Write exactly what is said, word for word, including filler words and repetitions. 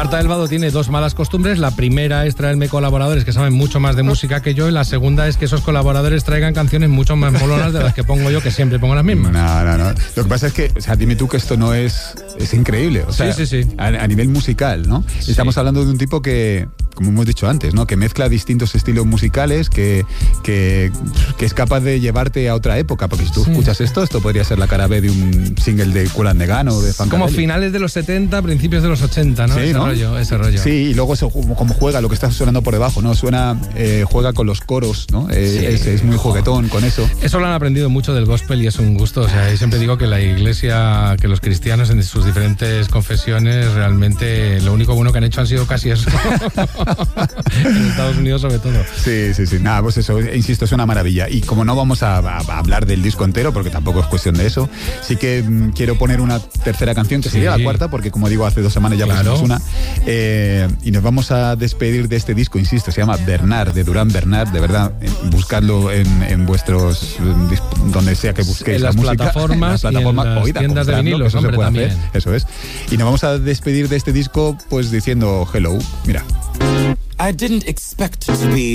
Marta del Vado tiene dos malas costumbres. La primera es traerme colaboradores que saben mucho más de música que yo, y la segunda es que esos colaboradores traigan canciones mucho más molonas de las que pongo yo, que siempre pongo las mismas. No, no, no. Lo que pasa es que, o sea, dime tú que esto no es... Es increíble. O sea, sí, sí, sí. A, a nivel musical, ¿no? Sí. Estamos hablando de un tipo que, como hemos dicho antes, ¿no? Que mezcla distintos estilos musicales, que, que, que es capaz de llevarte a otra época, porque si tú sí. escuchas esto, esto podría ser la cara B de un single de Kool and the Gang o de Fancarelli. Como finales de los setenta, principios de los ochenta, ¿no? Sí, ese ¿no? rollo, ese rollo. Sí, y luego eso, como juega, lo que está sonando por debajo, ¿no? Suena, eh, juega con los coros, ¿no? Eh, sí. es, es muy juguetón con eso. Eso lo han aprendido mucho del gospel y es un gusto. O sea, yo siempre digo que la iglesia, que los cristianos en sus diferentes confesiones, realmente lo único bueno que han hecho han sido casi eso. En Estados Unidos sobre todo. Sí, sí, sí. Nada, pues eso, insisto, es una maravilla. Y como no vamos a, a, a hablar del disco entero, porque tampoco es cuestión de eso, sí que mm, quiero poner una tercera canción, que sí. sería la cuarta, porque como digo, hace dos semanas ya claro. pusimos una. Eh, y nos vamos a despedir de este disco, insisto, se llama Bernard, de Durán Bernard. De verdad, buscadlo en, en vuestros, donde sea que busquéis en la las música. Plataformas, en las plataformas, y en las oída, tiendas de vinilos, eso hombre, se puede también. hacer, eso es. Y nos vamos a despedir de este disco pues diciendo hello, mira. I didn't expect to be